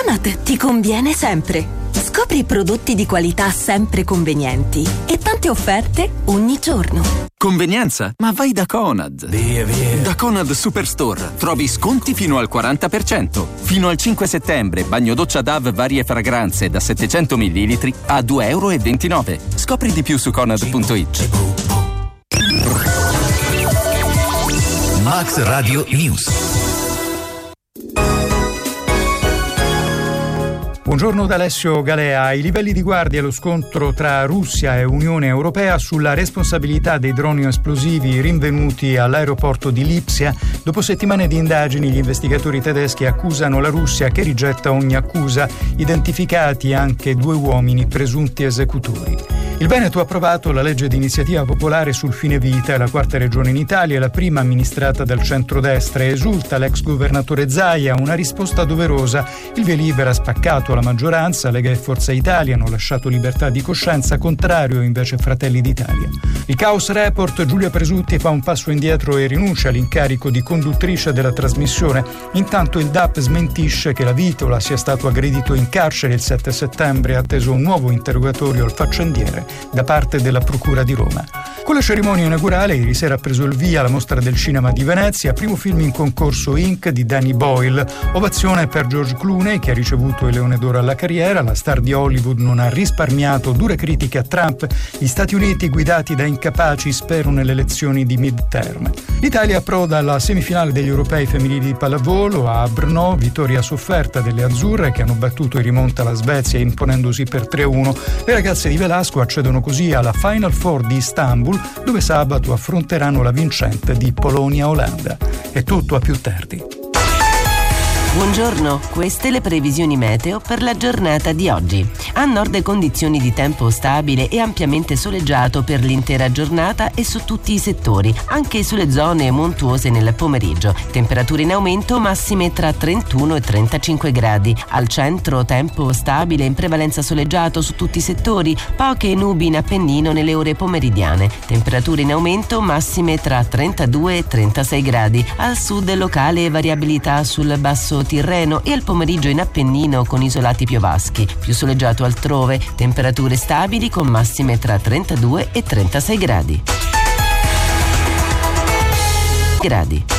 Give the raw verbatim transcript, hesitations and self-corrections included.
Conad ti conviene sempre. Scopri prodotti di qualità sempre convenienti e tante offerte ogni giorno. Convenienza? Ma vai da Conad. Via, via. Da Conad Superstore trovi sconti fino al quaranta per cento. Fino al cinque settembre, bagno doccia D A V varie fragranze da settecento millilitri a due e ventinove euro. Scopri di più su conad punto it. Max Radio News. Buongiorno da Alessio Galea. I livelli di guardia e lo scontro tra Russia e Unione Europea sulla responsabilità dei droni esplosivi rinvenuti all'aeroporto di Lipsia. Dopo settimane di indagini, gli investigatori tedeschi accusano la Russia, che rigetta ogni accusa, identificati anche due uomini presunti esecutori. Il Veneto ha approvato la legge di iniziativa popolare sul fine vita, è la quarta regione in Italia e la prima amministrata dal centrodestra. Esulta l'ex governatore Zaia, una risposta doverosa. Il via libera ha spaccato la maggioranza, Lega e Forza Italia hanno lasciato libertà di coscienza, contrario invece Fratelli d'Italia. Il Caos Report, Giulia Presutti fa un passo indietro e rinuncia all'incarico di conduttrice della trasmissione. Intanto il D A P smentisce che la Vitola sia stato aggredito in carcere il sette settembre, atteso un nuovo interrogatorio al faccendiere da parte della Procura di Roma. Con la cerimonia inaugurale ieri sera ha preso il via la Mostra del Cinema di Venezia, primo film in concorso Inc di Danny Boyle. Ovazione per George Clooney, che ha ricevuto il Leone d'Oro alla carriera. La star di Hollywood non ha risparmiato dure critiche a Trump. Gli Stati Uniti, guidati da incapaci, sperano nelle elezioni di midterm. L'Italia approda alla semifinale degli europei femminili di pallavolo a Brno, vittoria sofferta delle azzurre che hanno battuto in rimonta la Svezia imponendosi per tre a uno. Le ragazze di Velasco accedono così alla Final Four di Istanbul, dove sabato affronteranno la vincente di Polonia-Olanda. È tutto, a più tardi. Buongiorno, queste le previsioni meteo per la giornata di oggi. A nord condizioni di tempo stabile e ampiamente soleggiato per l'intera giornata e su tutti i settori, anche sulle zone montuose nel pomeriggio. Temperature in aumento, massime tra trentuno e trentacinque gradi. Al centro tempo stabile, in prevalenza soleggiato su tutti i settori, poche nubi in Appennino nelle ore pomeridiane. Temperature in aumento, massime tra trentadue e trentasei gradi. Al sud locale variabilità sul basso Tirreno e al pomeriggio in Appennino con isolati piovaschi. Più soleggiato altrove, temperature stabili con massime tra trentadue e trentasei gradi. Gradi.